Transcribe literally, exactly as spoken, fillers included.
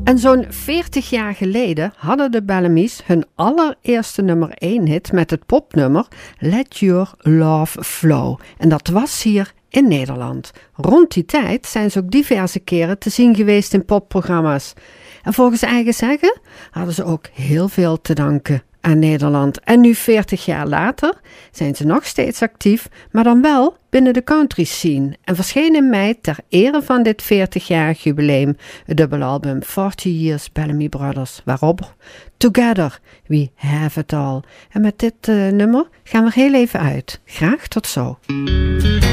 En zo'n veertig jaar geleden hadden de Bellamy's hun allereerste nummer één hit met het popnummer Let Your Love Flow. En dat was hier in Nederland. Rond die tijd zijn ze ook diverse keren te zien geweest in popprogramma's. En volgens eigen zeggen hadden ze ook heel veel te danken aan Nederland. En nu veertig jaar later zijn ze nog steeds actief, maar dan wel binnen de country scene. En verscheen in mei ter ere van dit veertig-jarig jubileum het dubbelalbum forty Years Bellamy Brothers, waarop Together We Have It All. En met dit uh, nummer gaan we er heel even uit. Graag tot zo.